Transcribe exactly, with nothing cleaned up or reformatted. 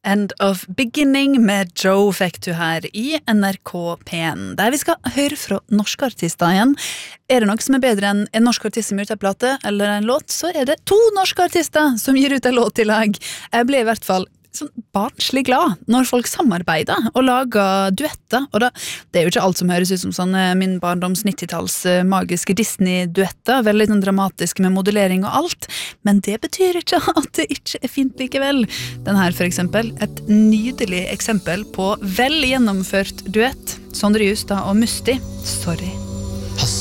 End of Beginning med Joe fikk du her i N R K P N, der vi skal høre fra norske artister igjen. Er det noe som er bedre enn en norsk artist som gir ut en plate eller en låt, så er det to norske artister som gir ut en låt i lag. Jeg ble i hvert fall sånn barnslig glad når folk samarbeider og lager duetter, og da, det er jo ikke alt som høres ut som sånn min barndoms nittitalls magiske Disney-duetter, veldig sånn dramatisk med modellering og alt, men det betyr ikke at det ikke er fint likevel. Den her for eksempel, et nydelig eksempel på vel gjennomført duett, Sondre Justad og Musti, Sorry.